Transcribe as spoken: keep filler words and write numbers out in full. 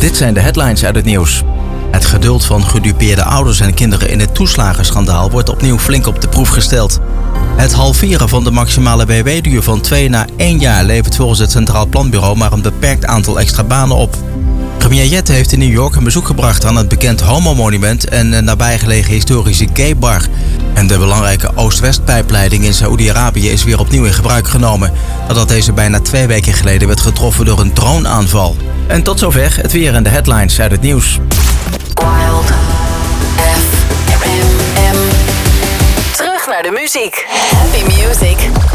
Dit zijn de headlines uit het nieuws. Het geduld van gedupeerde ouders en kinderen in het toeslagenschandaal wordt opnieuw flink op de proef gesteld. Het halveren van de maximale B W-duur van twee naar één jaar levert volgens het Centraal Planbureau maar een beperkt aantal extra banen op. Premier Jette heeft in New York een bezoek gebracht aan het bekend homo-monument en een nabijgelegen historische gay-bar. En de belangrijke Oost-West-pijpleiding in Saoedi-Arabië is weer opnieuw in gebruik genomen, nadat deze bijna twee weken geleden werd getroffen door een droneaanval. En tot zover het weer en de headlines uit het nieuws. Wild F M. Terug naar de muziek. Happy music.